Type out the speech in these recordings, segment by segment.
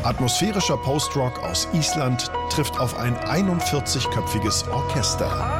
Atmosphärischer Post-Rock aus Island trifft auf ein 41-köpfiges Orchester.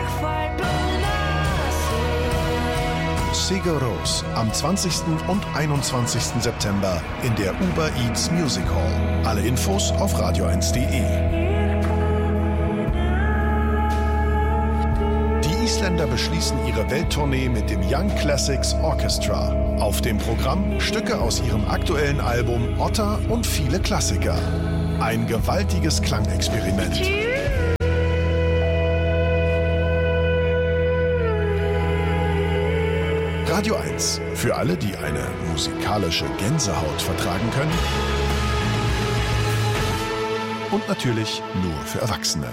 Sigur Rós am 20. und 21. September in der Uber Eats Music Hall. Alle Infos auf radio1.de. Die Isländer beschließen ihre Welttournee mit dem Young Classics Orchestra. Auf dem Programm Stücke aus ihrem aktuellen Album Otta und viele Klassiker. Ein gewaltiges Klangexperiment. Radio 1. Für alle, die eine musikalische Gänsehaut vertragen können. Und natürlich nur für Erwachsene.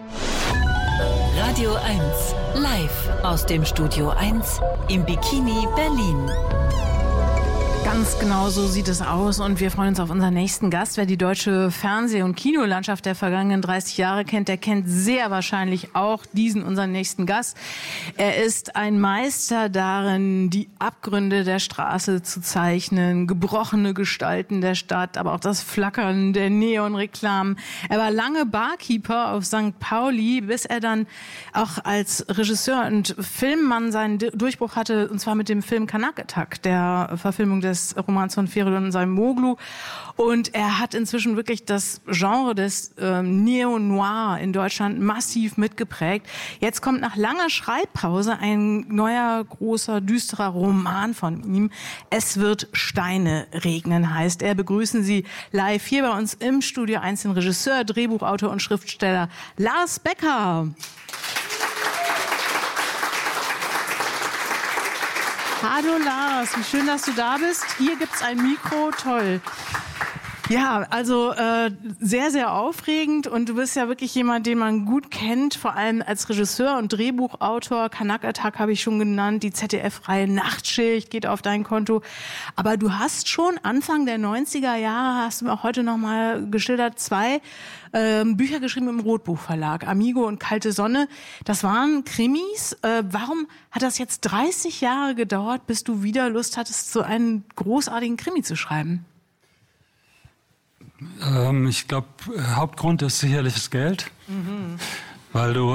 Radio 1. Live aus dem Studio 1 im Bikini Berlin. Ganz genau so sieht es aus und wir freuen uns auf unseren nächsten Gast. Wer die deutsche Fernseh- und Kinolandschaft der vergangenen 30 Jahre kennt, der kennt sehr wahrscheinlich auch unseren nächsten Gast. Er ist ein Meister darin, die Abgründe der Straße zu zeichnen, gebrochene Gestalten der Stadt, aber auch das Flackern der Neonreklamen. Er war lange Barkeeper auf St. Pauli, bis er dann auch als Regisseur und Filmmann seinen Durchbruch hatte, und zwar mit dem Film Kanak Attack, der Verfilmung des Romans von Feridun Saymoğlu. Und er hat inzwischen wirklich das Genre des Neo-Noir in Deutschland massiv mitgeprägt. Jetzt kommt nach langer Schreibpause ein neuer, großer, düsterer Roman von ihm. Es wird Steine regnen, heißt er. Begrüßen Sie live hier bei uns im Studio 1 den Regisseur, Drehbuchautor und Schriftsteller Lars Becker. Hallo Lars, wie schön, dass du da bist. Hier gibt's ein Mikro, toll. Ja, also sehr, sehr aufregend und du bist ja wirklich jemand, den man gut kennt, vor allem als Regisseur und Drehbuchautor. Kanak Attack habe ich schon genannt, die ZDF-Reihe Nachtschicht geht auf dein Konto. Aber du hast schon Anfang der 90er Jahre, hast du mir auch heute nochmal geschildert, 2 Bücher geschrieben im Rotbuch-Verlag, Amigo und Kalte Sonne. Das waren Krimis. Warum hat das jetzt 30 Jahre gedauert, bis du wieder Lust hattest, so einen großartigen Krimi zu schreiben? Ich glaube, Hauptgrund ist sicherlich das Geld. Mhm. Weil du...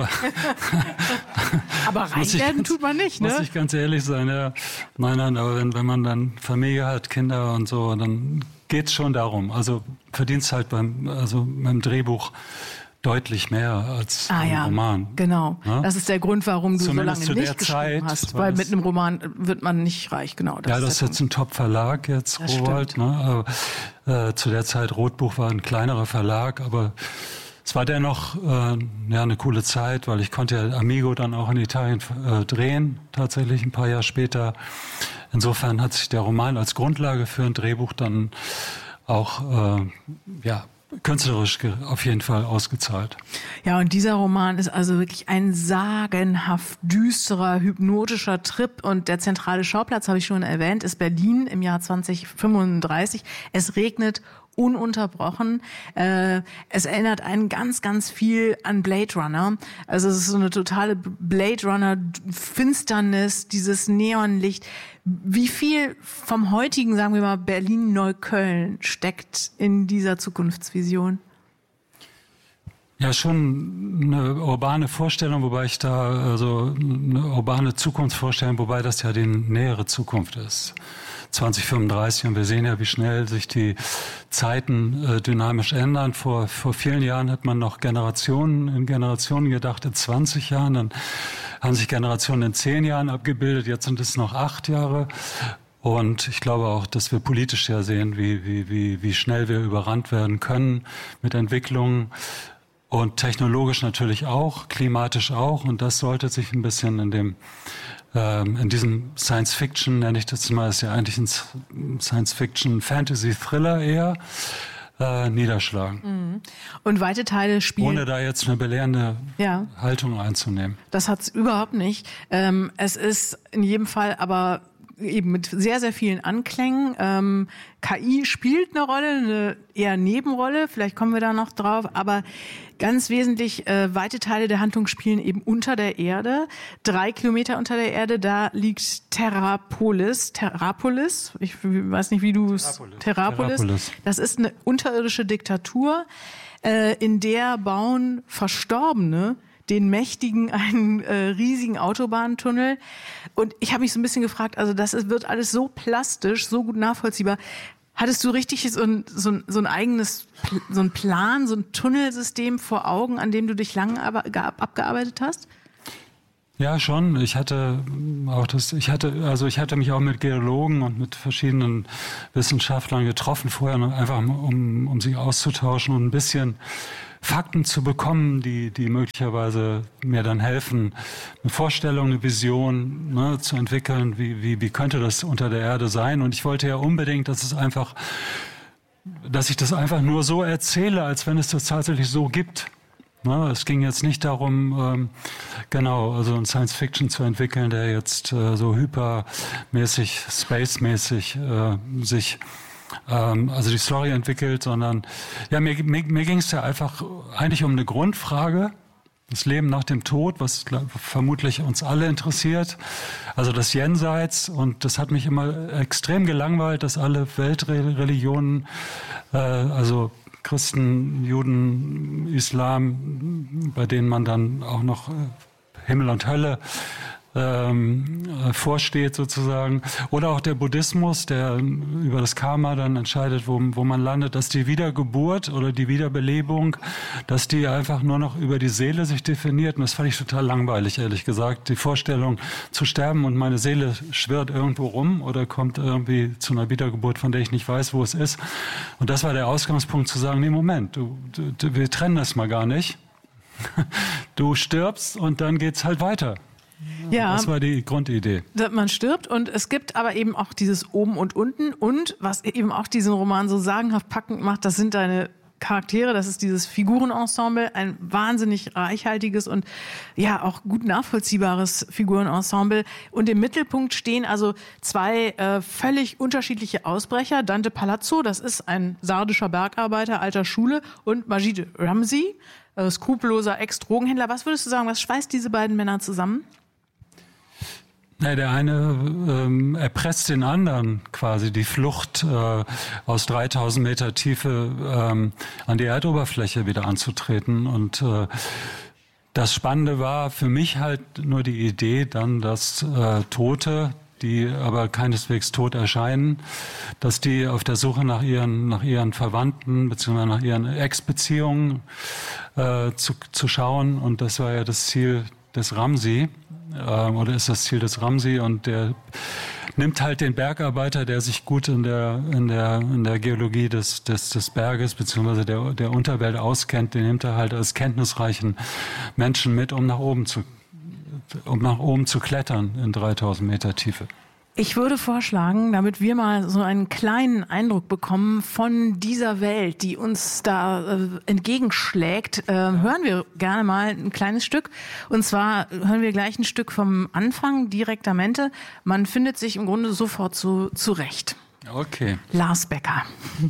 Aber reich werden tut man nicht, ne? Muss ich ganz ehrlich sein, ja. Nein, aber wenn man dann Familie hat, Kinder und so, dann geht's schon darum. Also verdienst halt beim Drehbuch deutlich mehr als beim Roman. Genau. Ja? Das ist der Grund, warum du Zumindest so lange nicht geschrieben hast. Weil mit einem Roman wird man nicht reich, genau. Das ist jetzt ein Top-Verlag jetzt, Rowohlt. Ne? Zu der Zeit, Rotbuch war ein kleinerer Verlag, aber es war dennoch eine coole Zeit, weil ich konnte ja Amigo dann auch in Italien drehen, tatsächlich ein paar Jahre später. Insofern hat sich der Roman als Grundlage für ein Drehbuch dann auch künstlerisch auf jeden Fall ausgezahlt. Ja, und dieser Roman ist also wirklich ein sagenhaft düsterer, hypnotischer Trip. Und der zentrale Schauplatz, habe ich schon erwähnt, ist Berlin im Jahr 2035. Es regnet ununterbrochen. Es erinnert einen ganz, ganz viel an Blade Runner. Also es ist so eine totale Blade Runner-Finsternis, dieses Neonlicht. Wie viel vom heutigen, sagen wir mal, Berlin-Neukölln steckt in dieser Zukunftsvision? Ja, schon eine urbane Vorstellung, wobei ich da, also eine urbane Zukunftsvorstellung, wobei das ja die nähere Zukunft ist. 2035 und wir sehen ja, wie schnell sich die Zeiten dynamisch ändern. Vor vielen Jahren hat man noch in Generationen gedacht, in 20 Jahren, dann haben sich Generationen in 10 Jahren abgebildet, jetzt sind es noch 8 Jahre. Und ich glaube auch, dass wir politisch ja sehen, wie schnell wir überrannt werden können mit Entwicklungen. Und technologisch natürlich auch, klimatisch auch. Und das sollte sich ein bisschen in diesem Science-Fiction, nenne ich das mal, ist ja eigentlich ein Science-Fiction-Fantasy-Thriller eher, niederschlagen. Mhm. Und weite Teile spielen... Ohne da jetzt eine belehrende Haltung einzunehmen. Das hat's überhaupt nicht. Es ist in jedem Fall aber eben mit sehr, sehr vielen Anklängen. KI spielt eine Rolle, eine eher Nebenrolle, vielleicht kommen wir da noch drauf, aber ganz wesentlich, weite Teile der Handlung spielen eben unter der Erde. 3 Kilometer unter der Erde, da liegt Terrapolis, ich weiß nicht, wie du es... Terrapolis. Das ist eine unterirdische Diktatur, in der bauen Verstorbene den Mächtigen einen riesigen Autobahntunnel. Und ich habe mich so ein bisschen gefragt, also wird alles so plastisch, so gut nachvollziehbar. Hattest du richtig so ein eigenes, so ein Plan, so ein Tunnelsystem vor Augen, an dem du dich lange abgearbeitet hast? Ja, schon. Ich hatte mich auch mit Geologen und mit verschiedenen Wissenschaftlern getroffen vorher, einfach um sich auszutauschen und ein bisschen Fakten zu bekommen, die möglicherweise mir dann helfen, eine Vorstellung, eine Vision zu entwickeln, wie könnte das unter der Erde sein. Und ich wollte ja unbedingt, dass ich das einfach nur so erzähle, als wenn es das tatsächlich so gibt. Es ging jetzt nicht darum, also einen Science-Fiction zu entwickeln, der jetzt so hypermäßig, space-mäßig sich also die Story entwickelt, sondern ja, mir ging es ja einfach eigentlich um eine Grundfrage, das Leben nach dem Tod, was vermutlich uns alle interessiert, also das Jenseits, und das hat mich immer extrem gelangweilt, dass alle Weltreligionen, also Christen, Juden, Islam, bei denen man dann auch noch Himmel und Hölle vorsteht sozusagen, oder auch der Buddhismus, der über das Karma dann entscheidet, wo man landet, dass die Wiedergeburt oder die Wiederbelebung, dass die einfach nur noch über die Seele sich definiert. Und das fand ich total langweilig, ehrlich gesagt. Die Vorstellung zu sterben und meine Seele schwirrt irgendwo rum oder kommt irgendwie zu einer Wiedergeburt, von der ich nicht weiß, wo es ist. Und das war der Ausgangspunkt zu sagen, nee, Moment, wir trennen das mal gar nicht. Du stirbst und dann geht's halt weiter. Ja, das war die Grundidee. Man stirbt, und es gibt aber eben auch dieses Oben und Unten, und was eben auch diesen Roman so sagenhaft packend macht, das sind deine Charaktere, das ist dieses Figurenensemble, ein wahnsinnig reichhaltiges und ja auch gut nachvollziehbares Figurenensemble. Und im Mittelpunkt stehen also 2 völlig unterschiedliche Ausbrecher. Dante Palazzo, das ist ein sardischer Bergarbeiter alter Schule, und Majid Ramzi, skrupelloser Ex-Drogenhändler. Was würdest du sagen, was schweißt diese beiden Männer zusammen? Ja, der eine erpresst den anderen quasi die Flucht aus 3000 Meter Tiefe an die Erdoberfläche wieder anzutreten. Und das Spannende war für mich halt nur die Idee dann, dass Tote, die aber keineswegs tot erscheinen, dass die auf der Suche nach ihren Verwandten bzw. nach ihren Ex-Beziehungen zu schauen. Und das war ja das Ziel des Ramzi. Oder ist das Ziel des Ramzi, und der nimmt halt den Bergarbeiter, der sich gut in der Geologie des Berges bzw. der Unterwelt auskennt, den nimmt er halt als kenntnisreichen Menschen mit, um nach oben zu klettern in 3000 Meter Tiefe. Ich würde vorschlagen, damit wir mal so einen kleinen Eindruck bekommen von dieser Welt, die uns da entgegenschlägt, hören wir gerne mal ein kleines Stück. Und zwar hören wir gleich ein Stück vom Anfang, Direktamente. Man findet sich im Grunde sofort zurecht. Okay. Lars Becker.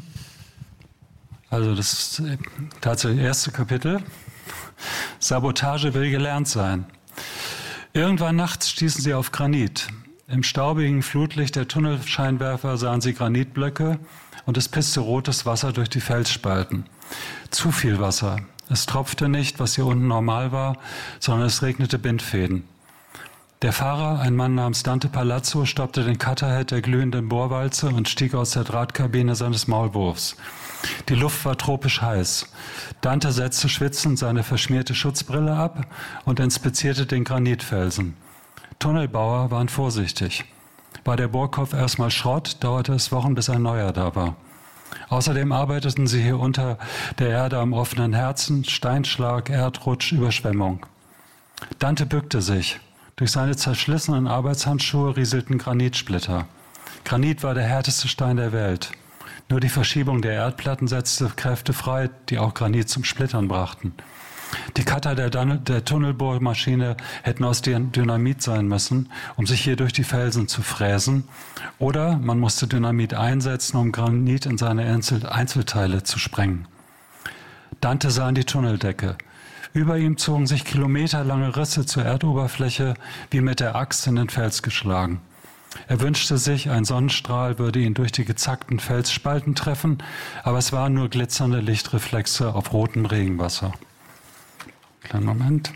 Also das ist tatsächlich das erste Kapitel. Sabotage will gelernt sein. Irgendwann nachts stießen sie auf Granit. Im staubigen Flutlicht der Tunnelscheinwerfer sahen sie Granitblöcke, und es pisste rotes Wasser durch die Felsspalten. Zu viel Wasser. Es tropfte nicht, was hier unten normal war, sondern es regnete Bindfäden. Der Fahrer, ein Mann namens Dante Palazzo, stoppte den Cutterhead der glühenden Bohrwalze und stieg aus der Drahtkabine seines Maulwurfs. Die Luft war tropisch heiß. Dante setzte schwitzend seine verschmierte Schutzbrille ab und inspizierte den Granitfelsen. Tunnelbauer waren vorsichtig. War der Bohrkopf erstmal Schrott, dauerte es Wochen, bis ein neuer da war. Außerdem arbeiteten sie hier unter der Erde am offenen Herzen, Steinschlag, Erdrutsch, Überschwemmung. Dante bückte sich. Durch seine zerschlissenen Arbeitshandschuhe rieselten Granitsplitter. Granit war der härteste Stein der Welt. Nur die Verschiebung der Erdplatten setzte Kräfte frei, die auch Granit zum Splittern brachten. Die Cutter der Tunnelbohrmaschine hätten aus Dynamit sein müssen, um sich hier durch die Felsen zu fräsen. Oder man musste Dynamit einsetzen, um Granit in seine Einzelteile zu sprengen. Dante sah in die Tunneldecke. Über ihm zogen sich kilometerlange Risse zur Erdoberfläche, wie mit der Axt in den Fels geschlagen. Er wünschte sich, ein Sonnenstrahl würde ihn durch die gezackten Felsspalten treffen, aber es waren nur glitzernde Lichtreflexe auf rotem Regenwasser. Kleinen Moment.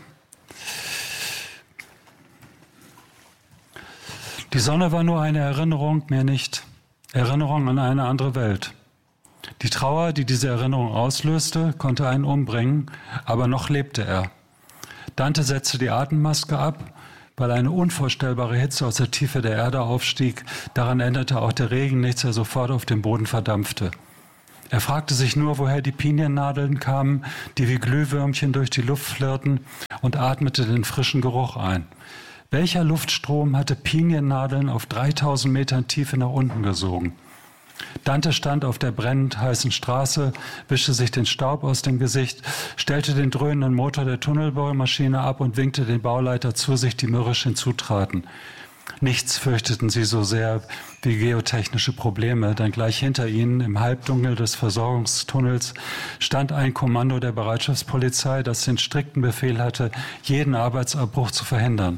Die Sonne war nur eine Erinnerung, mehr nicht. Erinnerung an eine andere Welt. Die Trauer, die diese Erinnerung auslöste, konnte einen umbringen, aber noch lebte er. Dante setzte die Atemmaske ab, weil eine unvorstellbare Hitze aus der Tiefe der Erde aufstieg. Daran änderte auch der Regen nichts, der sofort auf dem Boden verdampfte. Er fragte sich nur, woher die Piniennadeln kamen, die wie Glühwürmchen durch die Luft flirrten, und atmete den frischen Geruch ein. Welcher Luftstrom hatte Piniennadeln auf 3000 Metern Tiefe nach unten gesogen? Dante stand auf der brennend heißen Straße, wischte sich den Staub aus dem Gesicht, stellte den dröhnenden Motor der Tunnelbohrmaschine ab und winkte den Bauleiter zu sich, die mürrisch hinzutraten. Nichts fürchteten sie so sehr wie geotechnische Probleme, denn gleich hinter ihnen, im Halbdunkel des Versorgungstunnels, stand ein Kommando der Bereitschaftspolizei, das den strikten Befehl hatte, jeden Arbeitsabbruch zu verhindern.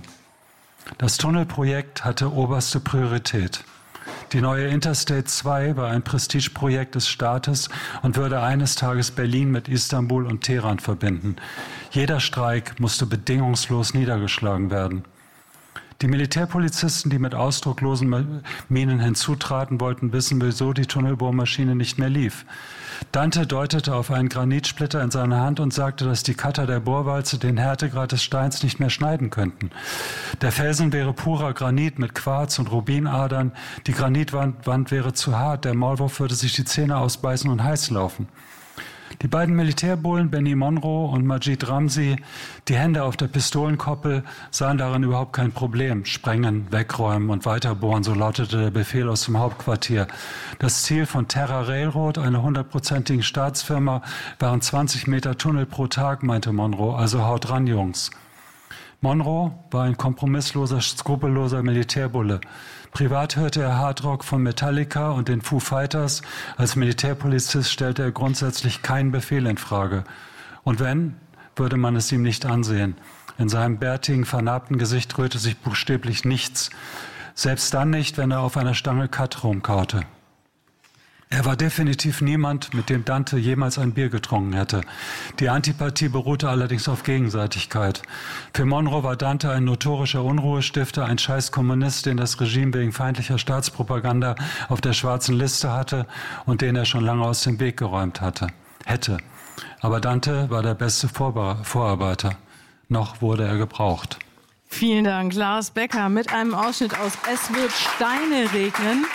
Das Tunnelprojekt hatte oberste Priorität. Die neue Interstate 2 war ein Prestigeprojekt des Staates und würde eines Tages Berlin mit Istanbul und Teheran verbinden. Jeder Streik musste bedingungslos niedergeschlagen werden. Die Militärpolizisten, die mit ausdruckslosen Mienen hinzutraten, wollten wissen, wieso die Tunnelbohrmaschine nicht mehr lief. Dante deutete auf einen Granitsplitter in seiner Hand und sagte, dass die Cutter der Bohrwalze den Härtegrad des Steins nicht mehr schneiden könnten. Der Felsen wäre purer Granit mit Quarz und Rubinadern, die Granitwand wäre zu hart, der Maulwurf würde sich die Zähne ausbeißen und heiß laufen. Die beiden Militärbullen, Benny Monroe und Majid Ramzi, die Hände auf der Pistolenkoppel, sahen darin überhaupt kein Problem. Sprengen, wegräumen und weiterbohren, so lautete der Befehl aus dem Hauptquartier. Das Ziel von Terra Railroad, einer 100%igen Staatsfirma, waren 20 Meter Tunnel pro Tag, meinte Monroe, also haut ran, Jungs. Monroe war ein kompromissloser, skrupelloser Militärbulle. Privat hörte er Hardrock von Metallica und den Foo Fighters. Als Militärpolizist stellte er grundsätzlich keinen Befehl in Frage. Und wenn, würde man es ihm nicht ansehen. In seinem bärtigen, vernarbten Gesicht rührte sich buchstäblich nichts. Selbst dann nicht, wenn er auf einer Stange Cut rumkaute. Er war definitiv niemand, mit dem Dante jemals ein Bier getrunken hätte. Die Antipathie beruhte allerdings auf Gegenseitigkeit. Für Monroe war Dante ein notorischer Unruhestifter, ein Scheißkommunist, den das Regime wegen feindlicher Staatspropaganda auf der schwarzen Liste hatte und den er schon lange aus dem Weg geräumt hätte. Aber Dante war der beste Vorarbeiter. Noch wurde er gebraucht. Vielen Dank, Lars Becker, mit einem Ausschnitt aus Es wird Steine regnen.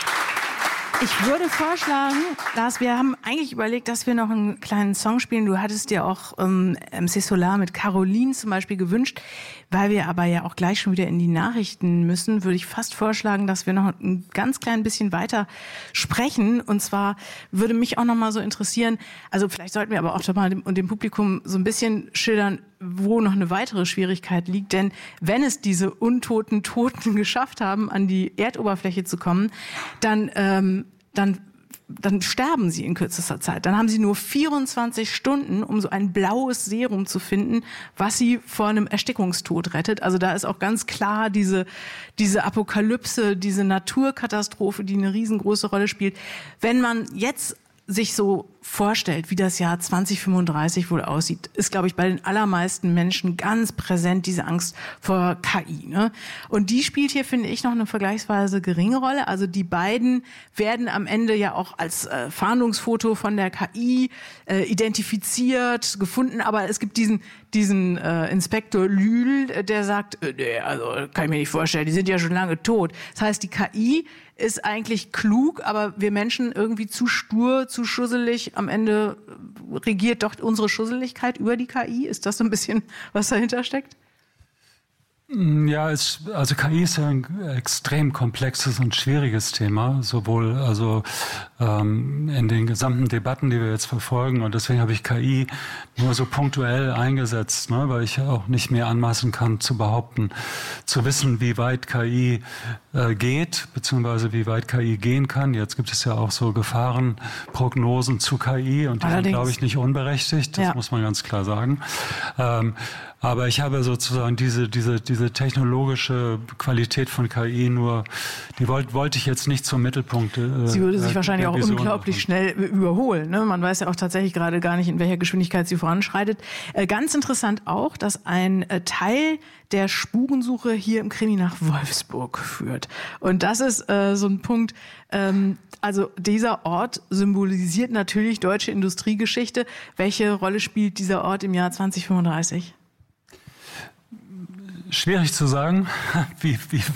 Ich würde vorschlagen, Lars, wir haben eigentlich überlegt, dass wir noch einen kleinen Song spielen. Du hattest dir auch MC Solar mit Caroline zum Beispiel gewünscht. Weil wir aber ja auch gleich schon wieder in die Nachrichten müssen, würde ich fast vorschlagen, dass wir noch ein ganz klein bisschen weiter sprechen. Und zwar würde mich auch noch mal so interessieren, also vielleicht sollten wir aber auch schon mal dem Publikum so ein bisschen schildern, wo noch eine weitere Schwierigkeit liegt. Denn wenn es diese untoten Toten geschafft haben, an die Erdoberfläche zu kommen, dann sterben sie in kürzester Zeit. Dann haben sie nur 24 Stunden, um so ein blaues Serum zu finden, was sie vor einem Erstickungstod rettet. Also da ist auch ganz klar diese Apokalypse, diese Naturkatastrophe, die eine riesengroße Rolle spielt. Wenn man jetzt sich so vorstellt, wie das Jahr 2035 wohl aussieht, ist, glaube ich, bei den allermeisten Menschen ganz präsent diese Angst vor KI. Ne? Und die spielt hier, finde ich, noch eine vergleichsweise geringe Rolle. Also die beiden werden am Ende ja auch als Fahndungsfoto von der KI identifiziert, gefunden. Aber es gibt diesen Inspektor Lühl, der sagt, nee, also kann ich mir nicht vorstellen, die sind ja schon lange tot. Das heißt, die KI ist eigentlich klug, aber wir Menschen irgendwie zu stur, zu schusselig. Am Ende regiert doch unsere Schusseligkeit über die KI. Ist das so ein bisschen, was dahinter steckt? Ja, also KI ist ja ein extrem komplexes und schwieriges Thema, sowohl in den gesamten Debatten, die wir jetzt verfolgen. Und deswegen habe ich KI nur so punktuell eingesetzt, ne, weil ich auch nicht mehr anmaßen kann zu behaupten, zu wissen, wie weit KI geht, beziehungsweise wie weit KI gehen kann. Jetzt gibt es ja auch so Gefahrenprognosen zu KI und die sind, glaube ich, nicht unberechtigt. Das muss man ganz klar sagen. Aber ich habe sozusagen diese technologische Qualität von KI nur, die wollte ich jetzt nicht zum Mittelpunkt. Sie würde sich wahrscheinlich auch unglaublich schnell überholen. Ne? Man weiß ja auch tatsächlich gerade gar nicht, in welcher Geschwindigkeit sie voranschreitet. Ganz interessant auch, dass ein Teil der Spurensuche hier im Krimi nach Wolfsburg führt. Und das ist so ein Punkt, also dieser Ort symbolisiert natürlich deutsche Industriegeschichte. Welche Rolle spielt dieser Ort im Jahr 2035? Schwierig zu sagen, wie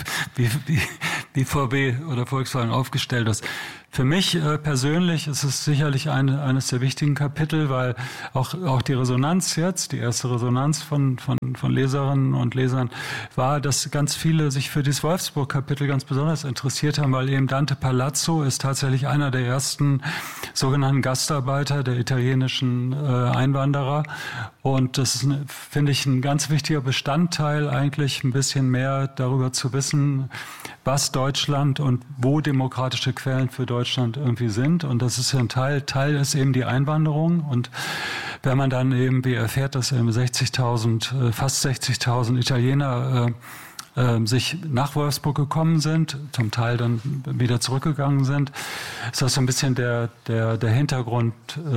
VW oder Volkswagen aufgestellt ist. Für mich persönlich ist es sicherlich eines der wichtigen Kapitel, weil auch die Resonanz jetzt, die erste Resonanz von Leserinnen und Lesern war, dass ganz viele sich für dieses Wolfsburg-Kapitel ganz besonders interessiert haben, weil eben Dante Palazzo ist tatsächlich einer der ersten sogenannten Gastarbeiter der italienischen Einwanderer. Und das ist, finde ich, ein ganz wichtiger Bestandteil, eigentlich ein bisschen mehr darüber zu wissen, was Deutschland und wo demokratische Quellen für Deutschland irgendwie sind. Und das ist ja ein Teil ist eben die Einwanderung. Und wenn man dann eben wie erfährt, dass eben fast 60.000 Italiener sich nach Wolfsburg gekommen sind, zum Teil dann wieder zurückgegangen sind, ist das so ein bisschen der Hintergrund,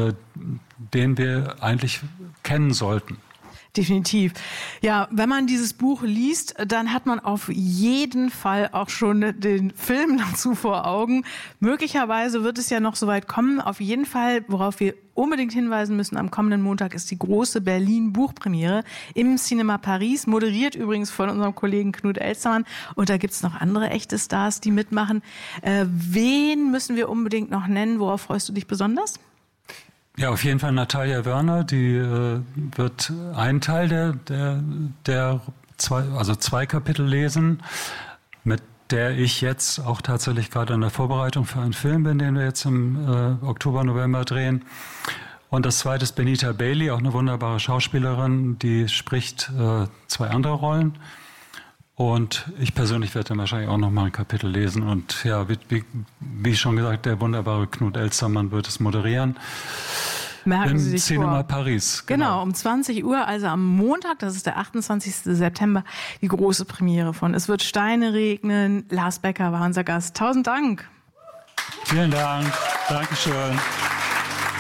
den wir eigentlich kennen sollten. Definitiv. Ja, wenn man dieses Buch liest, dann hat man auf jeden Fall auch schon den Film dazu vor Augen. Möglicherweise wird es ja noch so weit kommen. Auf jeden Fall, worauf wir unbedingt hinweisen müssen, am kommenden Montag ist die große Berlin-Buchpremiere im Cinema Paris, moderiert übrigens von unserem Kollegen Knut Elstermann. Und da gibt's noch andere echte Stars, die mitmachen. Wen müssen wir unbedingt noch nennen? Worauf freust du dich besonders? Ja, auf jeden Fall Natalia Wörner, die wird einen Teil der zwei Kapitel lesen, mit der ich jetzt auch tatsächlich gerade in der Vorbereitung für einen Film bin, den wir jetzt im Oktober, November drehen. Und das zweite ist Benita Bailey, auch eine wunderbare Schauspielerin, die spricht zwei andere Rollen. Und ich persönlich werde dann wahrscheinlich auch noch mal ein Kapitel lesen. Und ja, wie schon gesagt, der wunderbare Knut Elstermann wird es moderieren. Merken Sie sich Cinema vor. Paris. Genau, um 20 Uhr, also am Montag, das ist der 28. September, die große Premiere von Es wird Steine regnen. Lars Becker war unser Gast. 1000 Dank. Vielen Dank. Dankeschön.